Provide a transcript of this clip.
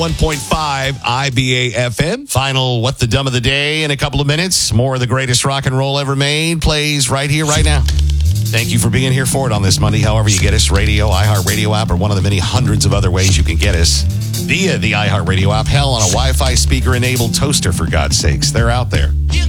101.5 IBA FM. Final What the Dumb of the Day in a couple of minutes. More of the greatest rock and roll ever made plays right here, right now. Thank you for being here for it on this Monday. However you get us, radio, iHeartRadio app, or one of the many hundreds of other ways you can get us via the iHeartRadio app. Hell, on a Wi-Fi speaker-enabled toaster, for God's sakes. They're out there.